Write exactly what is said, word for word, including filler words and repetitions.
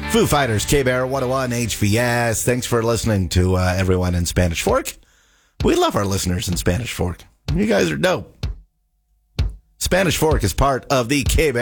Foo Fighters, K-Bear, one oh one H V S. Thanks for listening to uh, everyone in Spanish Fork. We love our listeners in Spanish Fork. You guys are dope. Spanish Fork is part of the K-Bear